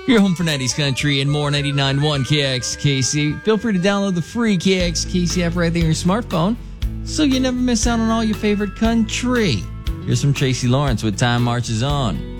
Your home for 90s country and more. 99.1 KXKC. Feel free to download the free KXKC app right there on your smartphone so you never miss out on all your favorite country. Here's from Tracy Lawrence with Time Marches On.